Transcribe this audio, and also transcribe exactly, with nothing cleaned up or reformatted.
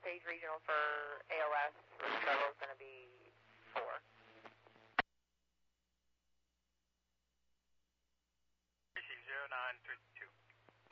Page Regional for A L S, risk level is going to be four. zero nine three